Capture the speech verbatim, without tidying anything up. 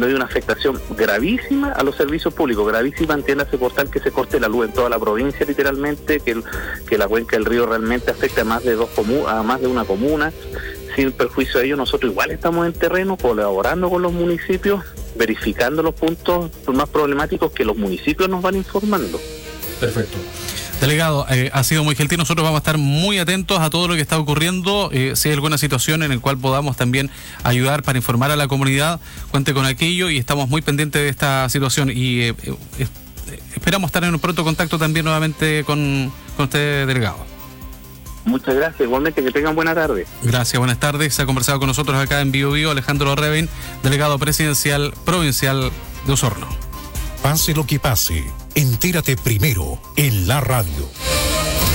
cuando hay una afectación gravísima a los servicios públicos, gravísima, entiéndase por tal que se corte la luz en toda la provincia literalmente, que, el, que la cuenca del río realmente afecta a más de dos comu- a más de una comuna. Sin perjuicio de ello, nosotros igual estamos en terreno, colaborando con los municipios, verificando los puntos más problemáticos que los municipios nos van informando. Perfecto. Delegado, eh, ha sido muy gentil. Nosotros vamos a estar muy atentos a todo lo que está ocurriendo. Eh, si hay alguna situación en la cual podamos también ayudar para informar a la comunidad, cuente con aquello y estamos muy pendientes de esta situación. Y eh, eh, esperamos estar en un pronto contacto también nuevamente con, con usted, delegado. Muchas gracias, igualmente que tengan buena tarde. Gracias, buenas tardes. Se ha conversado con nosotros acá en Bio Bio Alejandro Revin, delegado presidencial provincial de Osorno. Pase lo que pase, entérate primero en la radio.